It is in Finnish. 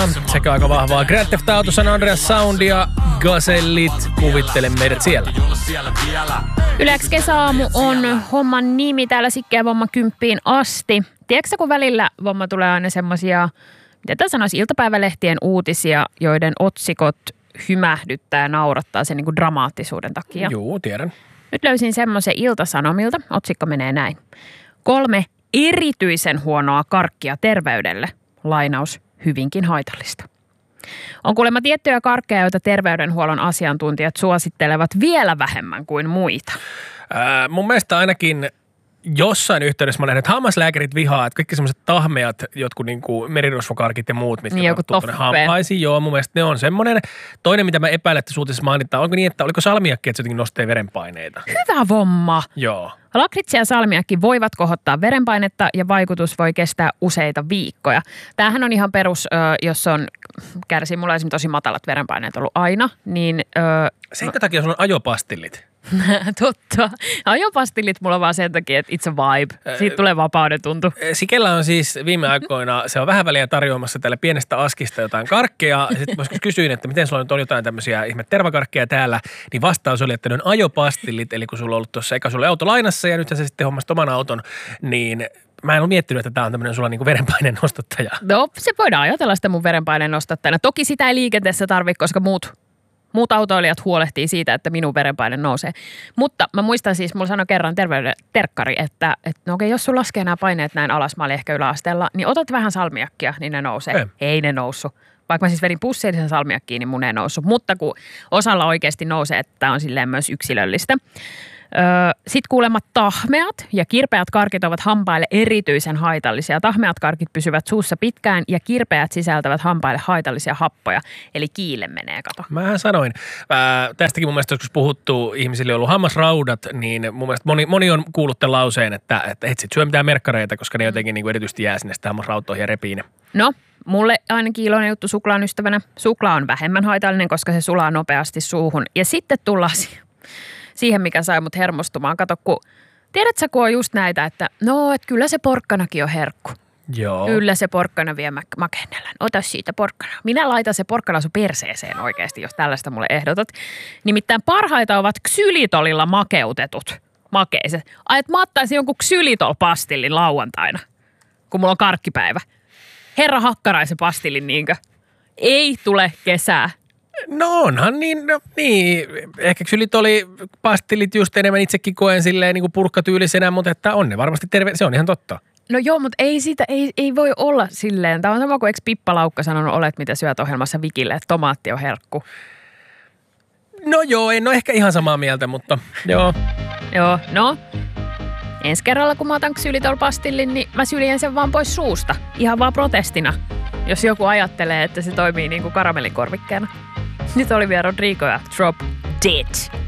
Ylä-Amerikkaa sekä aika vahvaa Grand Theft Auto San Andreas soundia. Gazellit, kuvittele meidät siellä. Yleensä kesäaamu on homman nimi täällä Sikkeä Vomma 10 asti. Tiedätkö kun välillä Vomma tulee aina semmosia, mitä tämä sanoisi, iltapäivälehtien uutisia, joiden otsikot hymähdyttää ja naurattaa sen niin kuin dramaattisuuden takia? Juu, tiedän. Nyt löysin semmoisen Ilta-Sanomilta. Otsikko menee näin. 3 erityisen huonoa karkkia terveydelle. Lainaus, hyvinkin haitallista. On kuulemma tiettyjä karkkeja, joita terveydenhuollon asiantuntijat suosittelevat vielä vähemmän kuin muita. Mun mielestä ainakin jossain yhteydessä mä näen, että hammaslääkärit vihaa, että kaikki semmoiset tahmeat, jotkut niinku merirosvokarkit ja muut, mitkä niin, tuonne hampaisiin. Joo, mun mielestä ne on semmoinen. Toinen, mitä mä epäilen, että suutisessa mainitaan, onko niin, että oliko salmiakki, että se jotenkin nostaa verenpaineita? Hyvä vomma! Joo. Lakritsi ja salmiakki voivat kohottaa verenpainetta ja vaikutus voi kestää useita viikkoja. Tämähän on ihan perus, jos on, kärsii, mulla on esimerkiksi tosi matalat verenpaineet ollut aina, niin... Senkö takia sulla on ajopastillit? Totta. Ajopastillit mulla on vaan sen takia, että it's a vibe. Siitä tulee vapauden tuntu. Sikellä on siis viime aikoina, se on vähän väliä tarjoamassa tälle pienestä askista jotain karkkeja. Sitten mä kysyin, että miten sulla nyt on jotain tämmöisiä ihme tervakarkkeja täällä, niin vastaus oli, että ne on ajopastillit. Eli kun sulla on ollut tuossa eka sulla auto lainassa ja nyt sä sitten hommasit oman auton, niin mä en ole miettinyt, että tää on tämmöinen sulla niinku verenpaineen nostattaja. No, se voidaan ajatella sitä mun verenpaineen nostattajana. Toki sitä ei liikenteessä tarvitse, koska muut autoilijat huolehtii siitä, että minun verenpaine nousee. Mutta mä muistan siis, mulla sanoi kerran terkkari, että no okei, jos sun laskee nämä paineet näin alas, mä olin ehkä yläasteella, niin otat vähän salmiakkia, niin ne nousee. Ei ne noussut. Vaikka mä siis vedin pussillisen salmiakkiin, niin mun ei noussut. Mutta kun osalla oikeasti nousee, että tämä on silleen myös yksilöllistä. Sitten kuulemma tahmeat ja kirpeät karkit ovat hampaille erityisen haitallisia. Tahmeat karkit pysyvät suussa pitkään ja kirpeät sisältävät hampaille haitallisia happoja. Eli kiille menee, kato. Mähän sanoin. Tästäkin mun mielestä joskus puhuttu, ihmisille on ollut hammasraudat, niin mun mielestä moni on kuullut tämän lauseen, että et sit syö mitään merkkareita, koska ne jotenkin niin kuin erityisesti jää sinne sitä hammasrautoihin ja repii ne. No, mulle ainakin iloinen juttu suklaan ystävänä. Suklaa on vähemmän haitallinen, koska se sulaa nopeasti suuhun. Ja sitten tullaan siihen, mikä sai mut hermostumaan. Kato, tiedätkö, kun on just näitä, että no, että kyllä se porkkanakin on herkku. Joo. Kyllä se porkkana vie makennellään. Ota siitä porkkana. Minä laitan se porkkana sun perseeseen oikeasti, jos tällaista mulle ehdotat. Nimittäin parhaita ovat ksylitolilla makeutetut makeiset. Ai, että mä ottaisin jonkun ksylitol-pastillin lauantaina, kun mulla on karkkipäivä. Herra Hakkaraisen pastillin, niinkö? Ei tule kesää. No onhan niin, ehkä ksylitoli-pastillit just enemmän itsekin koen silleen niin kuin purkkatyylisenä, mutta että on ne varmasti se on ihan totta. No joo, mutta ei voi olla silleen. Tämä on sama kuin eikö Pippa Laukka sanonut olet, mitä syöt ohjelmassa Vikille, että tomaatti on herkku. No joo, en ole ehkä ihan samaa mieltä, mutta joo. Joo, no. Ensi kerralla, kun mä otan ksylitol-pastillin, niin mä syljän sen vaan pois suusta. Ihan vaan protestina, jos joku ajattelee, että se toimii niin kuin karamellikorvikkeena. Nyt Olivia Rodrigo ja Drop Dead.